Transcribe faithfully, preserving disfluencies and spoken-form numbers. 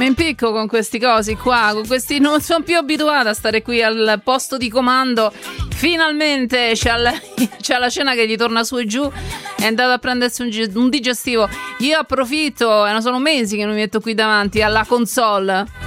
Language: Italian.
mi impicco con questi cosi qua, con questi non sono più abituata a stare qui al posto di comando. Finalmente c'ha la, c'ha la cena che gli torna su e giù, è andato a prendersi un, un digestivo. Io approfitto, e non sono mesi che non mi metto qui davanti alla console